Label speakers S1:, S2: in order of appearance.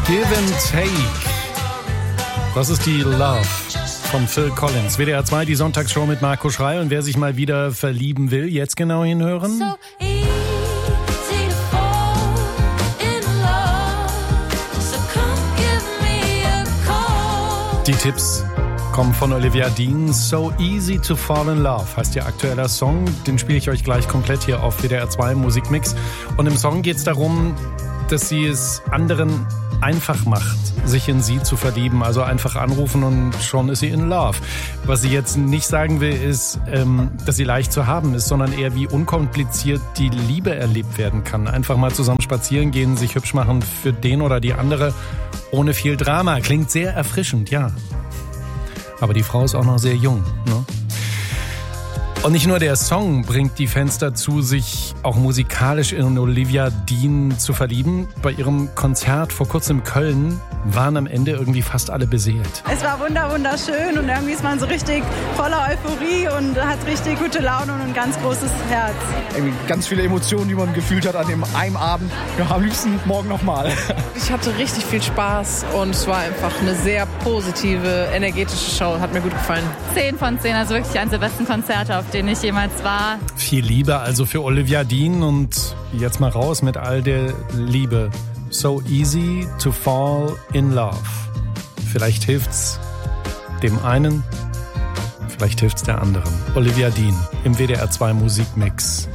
S1: Give and Take. Das ist die Love von Phil Collins. WDR 2, die Sonntagsshow mit Marco Schrey. Und wer sich mal wieder verlieben will, jetzt genau hinhören.
S2: So easy to fall in love. So come give me a call.
S1: Die Tipps kommen von Olivia Dean. So Easy to Fall in Love heißt ihr aktueller Song. Den spiele ich euch gleich komplett hier auf WDR 2 Musikmix. Und im Song geht es darum, dass sie es anderen einfach macht, sich in sie zu verlieben. Also einfach anrufen und schon ist sie in love. Was sie jetzt nicht sagen will, ist, dass sie leicht zu haben ist, sondern eher wie unkompliziert die Liebe erlebt werden kann. Einfach mal zusammen spazieren gehen, sich hübsch machen für den oder die andere, ohne viel Drama. Klingt sehr erfrischend, ja. Aber die Frau ist auch noch sehr jung, ne? Und nicht nur der Song bringt die Fans dazu, sich auch musikalisch in Olivia Dean zu verlieben. Bei ihrem Konzert vor kurzem in Köln waren am Ende irgendwie fast alle beseelt.
S3: Es war wunderschön und irgendwie ist man so richtig voller Euphorie und hat richtig gute Laune und ein ganz großes Herz.
S4: Irgendwie ganz viele Emotionen, die man gefühlt hat an dem einen Abend. Ja, am liebsten morgen nochmal.
S5: Ich hatte richtig viel Spaß und es war einfach eine sehr positive, energetische Show. Hat mir gut gefallen.
S6: 10 von 10, also wirklich eines der besten Konzerte, auf denen ich jemals war.
S1: Viel Liebe also für Olivia Dean und jetzt mal raus mit all der Liebe. So easy to fall in love. Vielleicht hilft's dem einen, vielleicht hilft's der anderen. Olivia Dean im WDR 2 Musikmix.